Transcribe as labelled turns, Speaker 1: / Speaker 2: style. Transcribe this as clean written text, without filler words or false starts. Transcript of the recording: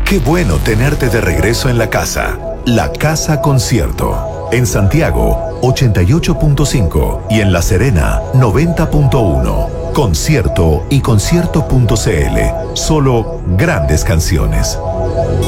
Speaker 1: Qué bueno tenerte de regreso en la casa. La Casa Concierto. En Santiago, 88.5 y en La Serena, 90.1. Concierto y concierto.cl. Solo grandes canciones.